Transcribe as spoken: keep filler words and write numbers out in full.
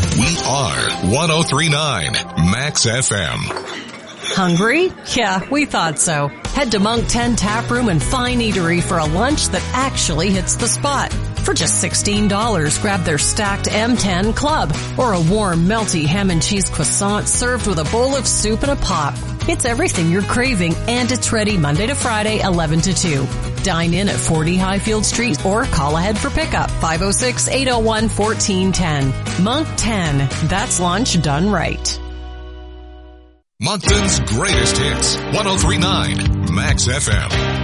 We are one oh three point nine Max F M. Hungry? Yeah, we thought so. Head to Monk ten Tap Room and Fine Eatery for a lunch that actually hits the spot. For just sixteen dollars, grab their stacked M ten Club or a warm, melty ham and cheese croissant served with a bowl of soup and a pop. It's everything you're craving, and it's ready Monday to Friday, eleven to two. Dine in at forty Highfield Street or call ahead for pickup, five oh six, eight oh one, one four one oh. Monk ten, that's lunch done right. Moncton's greatest hits, one oh three point nine Max F M.